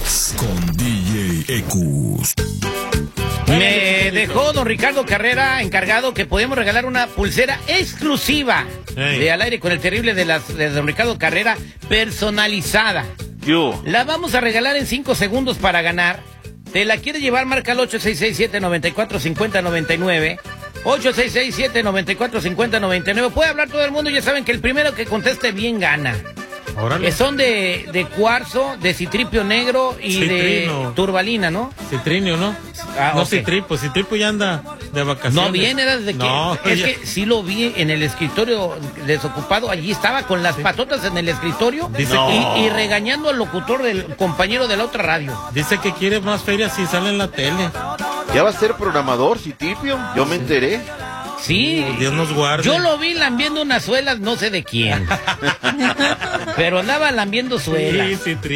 Mix con DJ Ecus. Me dejó don Ricardo Carrera encargado que podemos regalar una pulsera exclusiva de Al Aire con el Terrible de don Ricardo Carrera, personalizada. La vamos a regalar en 5 segundos para ganar. ¿Te la quieres llevar? Marca al 866-794-5099. 866-794-5099. Puede hablar todo el mundo, ya saben que el primero que conteste bien gana. Órale. Son de cuarzo, de citripio negro y Citrino. de turbalina, ¿no? Citrinio, ¿no? No, ok. Citripo ya anda de vacaciones. No viene desde que... No, es ya. que sí lo vi en el escritorio desocupado, allí estaba con las patotas en el escritorio Dice y regañando al locutor del compañero de la otra radio. Dice que quiere más ferias y sale en la tele. Ya va a ser programador, Citripio. Yo me enteré. Sí, Dios nos guarde. yo lo vi lambiendo unas suelas, no sé de quién. Pero andaba lambiendo suelas. Sí,